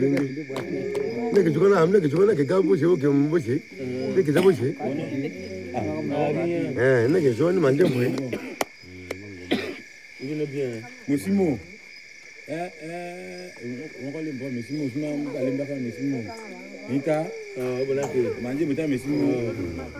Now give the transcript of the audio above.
那个就那那个就那个搞不起，我给我们不起，那个咋不起？哎，那个说你蛮正规。 Musimo. On va les voir, Musimo, on va aller voir Musimo. Nika, manger, mais t'as Musimo.